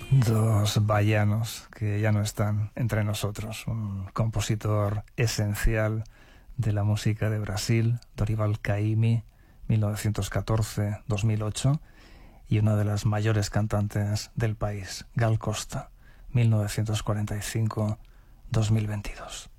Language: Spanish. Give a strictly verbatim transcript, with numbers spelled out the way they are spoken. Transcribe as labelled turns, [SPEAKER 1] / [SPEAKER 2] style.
[SPEAKER 1] Dos baianos que ya no están entre nosotros. Un compositor esencial de la música de Brasil, Dorival Caymmi, mil novecientos catorce a dos mil ocho, y una de las mayores cantantes del país, Gal Costa, mil novecientos cuarenta y cinco a dos mil veintidós.